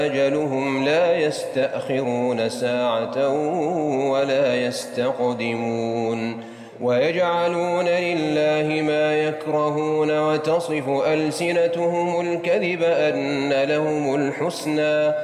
أجلهم لا يستأخرون ساعة ولا يستقدمون ويجعلون لله ما يكرهون وتصف ألسنتهم الكذب أن لهم الحسنى